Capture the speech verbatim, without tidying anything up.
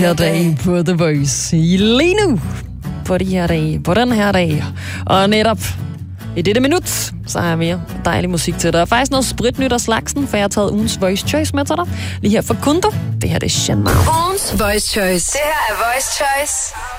her dage på The Voice. Lige nu, på de her dage, på den her dag. Og netop i dette minut, så har jeg mere dejlig musik til dig. Og faktisk noget spritnyt af slagsen, for jeg har taget ugens Voice Choice med til dig. Lige her for Kundo. Det her det er Shanmao. Ugens Voice Choice. Det her er Voice Choice.